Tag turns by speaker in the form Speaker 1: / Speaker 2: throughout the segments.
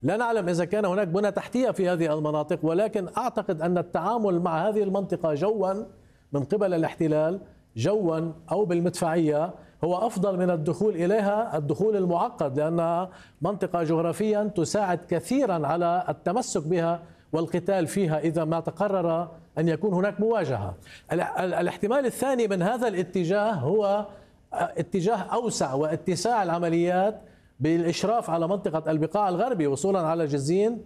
Speaker 1: لا نعلم إذا كان هناك بنى تحتية في هذه المناطق، ولكن أعتقد أن التعامل مع هذه المنطقة جوا من قبل الاحتلال جوا أو بالمدفعية هو أفضل من الدخول إليها الدخول المعقد، لأنها منطقة جغرافيا تساعد كثيرا على التمسك بها والقتال فيها إذا ما تقرر أن يكون هناك مواجهة. الاحتمال الثاني من هذا الاتجاه هو اتجاه أوسع واتساع العمليات بالإشراف على منطقة البقاع الغربي وصولا على جزين،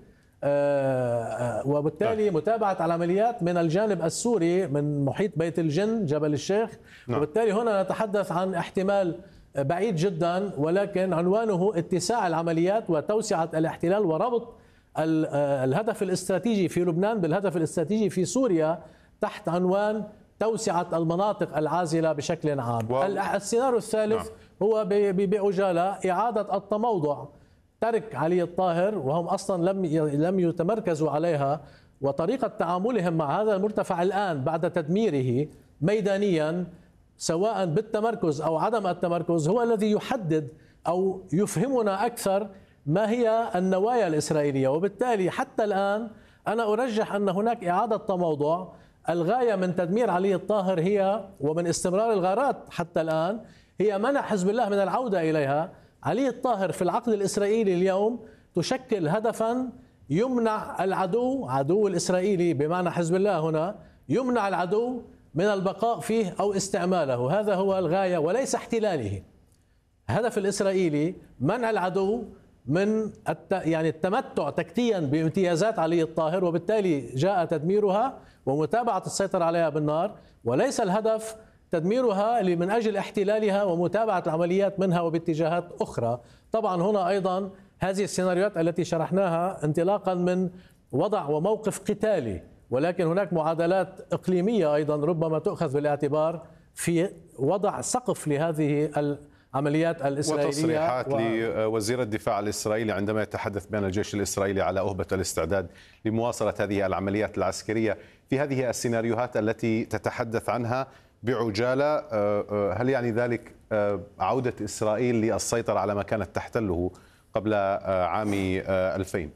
Speaker 1: وبالتالي متابعة العمليات من الجانب السوري من محيط بيت الجن جبل الشيخ. وبالتالي هنا نتحدث عن احتمال بعيد جدا، ولكن عنوانه اتساع العمليات وتوسعة الاحتلال وربط الهدف الاستراتيجي في لبنان بالهدف الاستراتيجي في سوريا تحت عنوان توسعة المناطق العازلة بشكل عام. السيناريو الثالث هو بعجالة إعادة التموضع، ترك علي الطاهر وهم أصلا لم يتمركزوا عليها، وطريقة تعاملهم مع هذا المرتفع الآن بعد تدميره ميدانيا سواء بالتمركز أو عدم التمركز هو الذي يحدد أو يفهمنا أكثر ما هي النوايا الإسرائيلية. وبالتالي حتى الآن أنا أرجح أن هناك إعادة تموضع. الغاية من تدمير علي الطاهر هي ومن استمرار الغارات حتى الآن هي منع حزب الله من العودة إليها. علي الطاهر في العقد الإسرائيلي اليوم تشكل هدفا يمنع العدو، عدو الإسرائيلي بمعنى حزب الله هنا، يمنع العدو من البقاء فيه أو استعماله. هذا هو الغاية وليس احتلاله. الهدف الإسرائيلي منع العدو من يعني التمتع تكتيا بامتيازات علي الطاهر، وبالتالي جاء تدميرها ومتابعة السيطرة عليها بالنار، وليس الهدف تدميرها من أجل احتلالها ومتابعة العمليات منها وباتجاهات أخرى. طبعا هنا أيضا هذه السيناريوهات التي شرحناها انطلاقا من وضع وموقف قتالي، ولكن هناك معادلات إقليمية أيضا ربما تؤخذ بالاعتبار في وضع سقف لهذه العمليات الإسرائيلية.
Speaker 2: وتصريحات لوزير الدفاع الإسرائيلي عندما يتحدث بأن الجيش الإسرائيلي على أهبة الاستعداد لمواصلة هذه العمليات العسكرية في هذه السيناريوهات التي تتحدث عنها بعجالة. هل يعني ذلك عودة إسرائيل للسيطرة على ما كانت تحتله قبل عام 2000؟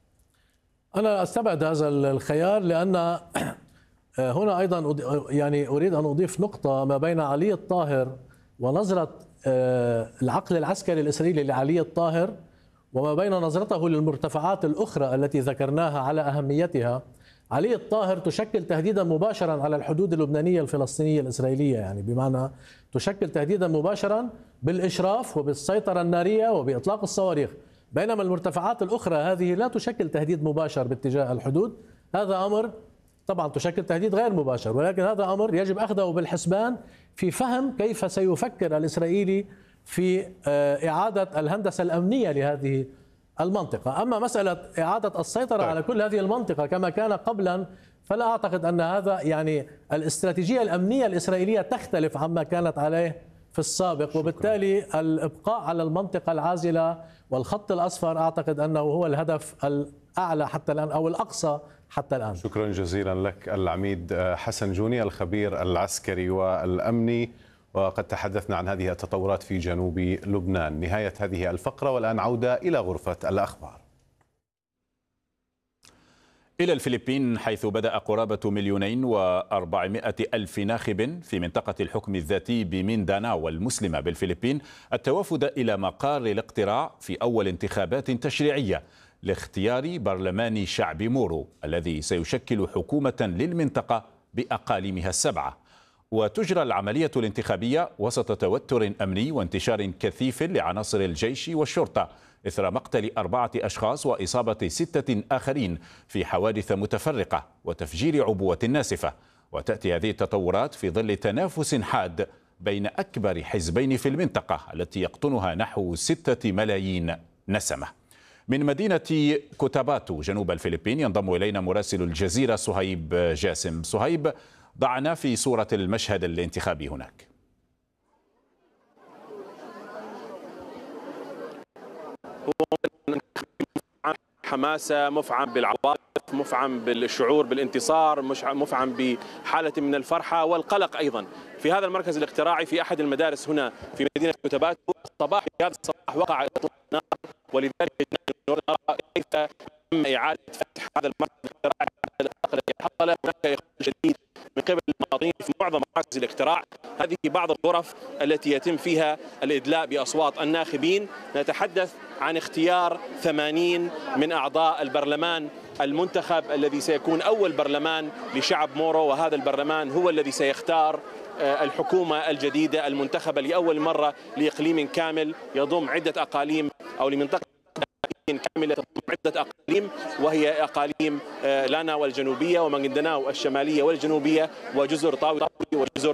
Speaker 1: أنا أستبعد هذا الخيار، لأن هنا أيضا يعني أريد أن أضيف نقطة ما بين علي الطاهر ونظرة العقل العسكري الإسرائيلي لعلي الطاهر وما بين نظرته للمرتفعات الأخرى التي ذكرناها على أهميتها. علي الطاهر تشكل تهديدا مباشرا على الحدود اللبنانية الفلسطينية الإسرائيلية، يعني بمعنى تشكل تهديدا مباشرا بالإشراف وبالسيطرة النارية وبإطلاق الصواريخ، بينما المرتفعات الأخرى هذه لا تشكل تهديد مباشر باتجاه الحدود. هذا أمر طبعا تشكل تهديد غير مباشر، ولكن هذا أمر يجب أخذه بالحسبان في فهم كيف سيفكر الإسرائيلي في إعادة الهندسة الأمنية لهذه المنطقة. أما مسألة إعادة السيطرة على كل هذه المنطقة كما كان قبلا فلا أعتقد أن هذا يعني الاستراتيجية الأمنية الإسرائيلية تختلف عما كانت عليه في السابق، وبالتالي الإبقاء على المنطقة العازلة والخط الأصفر أعتقد أنه هو الهدف الأعلى حتى الآن أو الأقصى حتى الآن.
Speaker 2: شكرا جزيلا لك العميد حسن جوني الخبير العسكري والأمني، وقد تحدثنا عن هذه التطورات في جنوب لبنان. نهاية هذه الفقرة والآن عودة إلى غرفة الأخبار.
Speaker 3: إلى الفلبين، حيث بدأ قرابة 2,400,000 ناخب في منطقة الحكم الذاتي بمينداناو المسلمة بالفلبين التوافد إلى مقار الاقتراع في أول انتخابات تشريعية لاختيار برلمان شعب مورو الذي سيشكل حكومة للمنطقة بأقاليمها السبعة. وتجرى العملية الانتخابية وسط توتر أمني وانتشار كثيف لعناصر الجيش والشرطة إثر مقتل 4 أشخاص وإصابة 6 آخرين في حوادث متفرقة وتفجير عبوة ناسفة. وتأتي هذه التطورات في ظل تنافس حاد بين أكبر حزبين في المنطقة التي يقطنها نحو 6 ملايين نسمة. من مدينة كوتاباتو جنوب الفلبين ينضم إلينا مراسل الجزيرة صهيب جاسم. صهيب، ضعنا في صورة المشهد الانتخابي هناك.
Speaker 4: حماسة، مفعم بالعواطف، مفعم بالشعور بالانتصار، مفعم بحالة من الفرحة والقلق أيضا. في هذا المركز الاقتراعي في أحد المدارس هنا في مدينة كوتاباتو صباح هذا الصباح وقع إطلاق نار، ولذلك نرى كيف تم إعادة فتح هذا المركز الاقتراعي الذي حصل. هناك إقبال شديد من قبل المواطنين في معظم مراكز الاقتراع. هذه بعض الغرف التي يتم فيها الإدلاء بأصوات الناخبين. نتحدث عن اختيار 80 من أعضاء البرلمان المنتخب الذي سيكون أول برلمان لشعب مورو، وهذا البرلمان هو الذي سيختار الحكومة الجديدة المنتخبة لأول مرة لإقليم كامل يضم عدة أقاليم، أو لمنطقة كاملة تضم عدة أقاليم، وهي أقاليم لانا والجنوبية وماغندناو الشمالية والجنوبية وجزر طاوي وجزر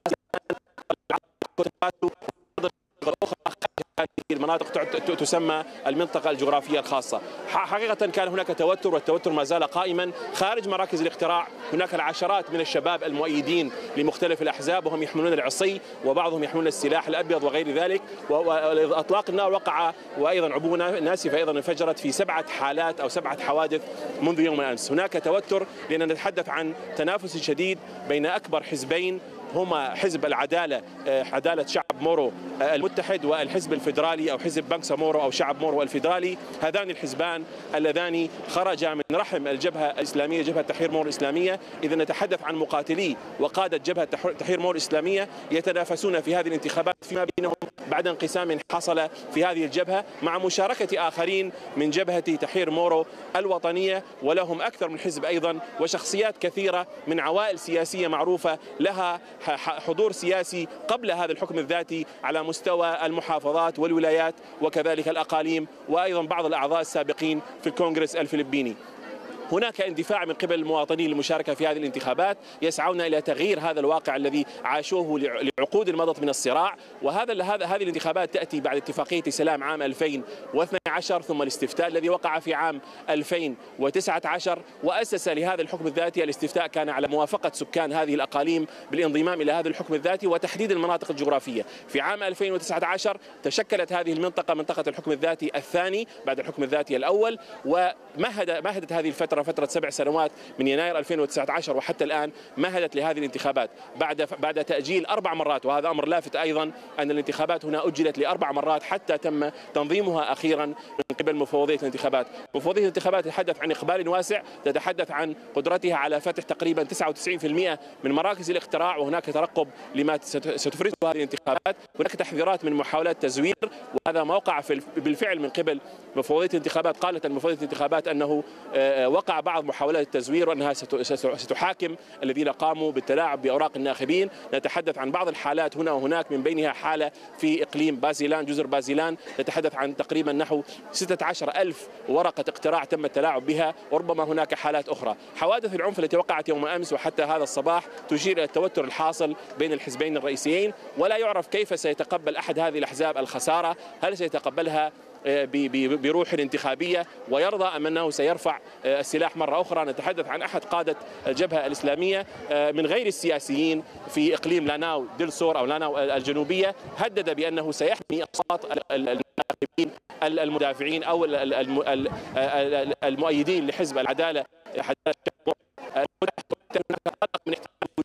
Speaker 4: المناطق تسمى المنطقة الجغرافية الخاصة. حقيقة كان هناك توتر، والتوتر ما زال قائما خارج مراكز الاقتراع. هناك العشرات من الشباب المؤيدين لمختلف الأحزاب وهم يحملون العصي وبعضهم يحملون السلاح الأبيض وغير ذلك. وإطلاق النار وقع، وأيضا عبوة ناسفة أيضا انفجرت في 7 حالات أو 7 حوادث منذ يوم أمس. هناك توتر لأننا نتحدث عن تنافس شديد بين أكبر حزبين هما حزب العدالة، عدالة شعب مورو المتحد، والحزب الفيدرالي أو حزب بنكسا مورو أو شعب مورو الفيدرالي. هذان الحزبان اللذان خرجا من رحم الجبهة الإسلامية، جبهة تحرير مورو الإسلامية. إذا نتحدث عن مقاتلي وقادة جبهة تحرير مورو الإسلامية يتنافسون في هذه الانتخابات فيما بينهم بعد انقسام حصل في هذه الجبهة، مع مشاركة آخرين من جبهة تحرير مورو الوطنية، ولهم أكثر من حزب أيضا، وشخصيات كثيرة من عوائل سياسية معروفة لها حضور سياسي قبل هذا الحكم الذاتي على مستوى المحافظات والولايات وكذلك الأقاليم، وأيضا بعض الأعضاء السابقين في الكونغرس الفلبيني. هناك اندفاع من قبل المواطنين للمشاركة في هذه الانتخابات، يسعون إلى تغيير هذا الواقع الذي عاشوه لعقود مضت من الصراع. هذه الانتخابات تأتي بعد اتفاقية سلام عام 2012 ثم الاستفتاء الذي وقع في عام 2019 وأسس لهذا الحكم الذاتي. الاستفتاء كان على موافقة سكان هذه الأقاليم بالانضمام إلى هذا الحكم الذاتي وتحديد المناطق الجغرافية. في عام 2019 تشكلت هذه المنطقة منطقة الحكم الذاتي الثاني بعد الحكم الذاتي الأول، ومهدت هذه الفترة فترة 7 سنوات من يناير 2019 وحتى الآن مهدت لهذه الانتخابات بعد تأجيل 4 مرات. وهذا أمر لافت أيضا أن الانتخابات هنا أجلت ل4 مرات حتى تم تنظيمها أخيرا من قبل مفوضية الانتخابات. مفوضية الانتخابات تتحدث عن إقبال واسع، تتحدث عن قدرتها على فتح تقريبا 99% من مراكز الاقتراع، وهناك ترقب لما ستفرزه هذه الانتخابات. هناك تحذيرات من محاولات تزوير، وهذا ما وقع بالفعل من قبل مفوضية الانتخابات. قالت مفوضية الانتخابات أنه وقع بعض محاولات التزوير وأنها ستحاكم الذين قاموا بالتلاعب بأوراق الناخبين. نتحدث عن بعض الحالات هنا وهناك، من بينها حالة في إقليم بازيلان، جزر بازيلان، نتحدث عن تقريبا نحو 16,000 ورقة اقتراع تم التلاعب بها، وربما هناك حالات أخرى. حوادث العنف التي وقعت يوم أمس وحتى هذا الصباح تشير إلى التوتر الحاصل بين الحزبين الرئيسيين، ولا يعرف كيف سيتقبل أحد هذه الأحزاب الخسارة. هل سيتقبلها بروح انتخابية ويرضى أم أنه سيرفع السلاح مرة أخرى؟ نتحدث عن أحد قادة الجبهة الإسلامية من غير السياسيين في إقليم لاناو ديل سور أو لاناو الجنوبية، هدد بأنه سيحمي أصوات الناخبين المدافعين أو المؤيدين لحزب العدالة من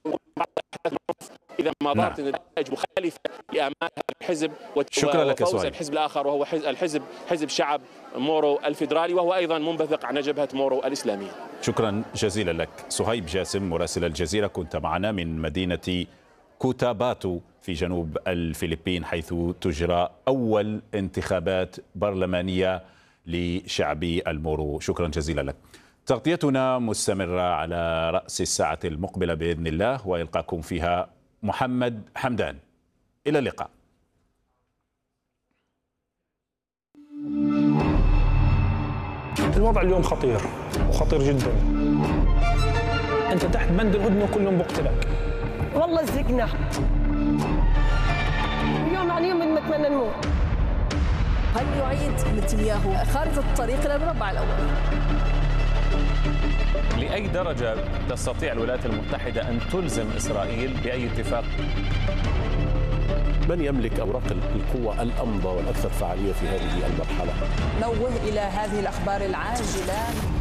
Speaker 4: إذا ما ظهرت نتائج مخالفة لآمال الحزب وفوز الحزب الآخر وهو حزب شعب مورو الفيدرالي، وهو أيضا منبثق عن جبهة مورو الإسلامية.
Speaker 3: شكرا جزيلا لك صهيب جاسم مراسل الجزيرة، كنت معنا من مدينة كوتاباتو في جنوب الفلبين حيث تجرى أول انتخابات برلمانية لشعب المورو. شكرا جزيلا لك. تغطيتنا مستمرة على رأس الساعة المقبلة بإذن الله، ويلقاكم فيها محمد حمدان. إلى اللقاء.
Speaker 5: الوضع اليوم خطير وخطير جدا. أنت تحت بند الهدنة وكل يوم بقتلك.
Speaker 6: والله زقنا يوم عن يوم نتمنى الموت.
Speaker 7: هل يعيد نتنياهو خارطة الطريق إلى المربع الأول؟
Speaker 8: لأي درجة تستطيع الولايات المتحدة أن تلزم إسرائيل بأي اتفاق؟
Speaker 9: من يملك أوراق القوة الأمضى والأكثر فعالية في هذه المرحلة؟
Speaker 7: نوه إلى هذه الأخبار العاجلة.